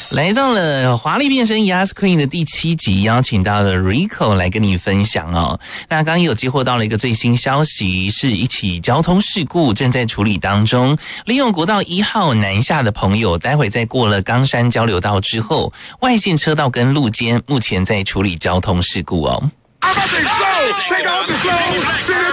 来到了华丽变身 Yas Queen 的第7集，邀请到了 Rico 来跟你分享哦。那刚刚有接获到了一个最新消息，是一起交通事故正在处理当中。利用国道1号南下的朋友，待会在过了冈山交流道之后，外线车道跟路肩目前在处理交通事故哦。